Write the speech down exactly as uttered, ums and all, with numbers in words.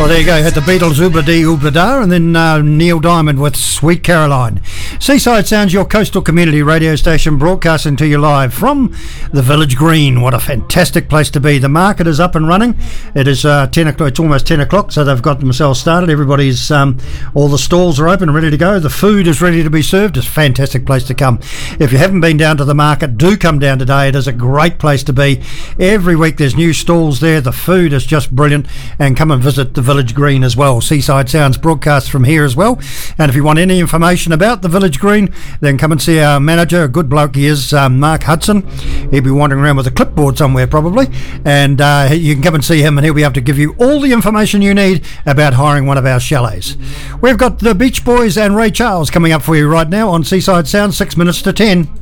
Well, there you go. Had the Beatles, Oobla Dee Oobla Da, and then uh, Neil Diamond with Sweet Caroline. Seaside Sounds, your coastal community radio station, broadcasting to you live from the Village Green. What a fantastic place to be. The market is up and running. It is uh, ten o'clock. It's almost ten o'clock, so they've got themselves started. Everybody's, um, all the stalls are open and ready to go. The food is ready to be served. It's a fantastic place to come. If you haven't been down to the market, do come down today. It is a great place to be. Every week there's new stalls there. The food is just brilliant, and come and visit the Village Green as well. Seaside Sounds broadcasts from here as well, and if you want any information about the Village Green, then come and see our manager, a good bloke he is, um, Mark Hudson. He'll be wandering around with a clipboard somewhere probably, and uh, you can come and see him, and he'll be able to give you all the information you need about hiring one of our chalets. We've got the Beach Boys and Ray Charles coming up for you right now on Seaside Sounds, six minutes to ten.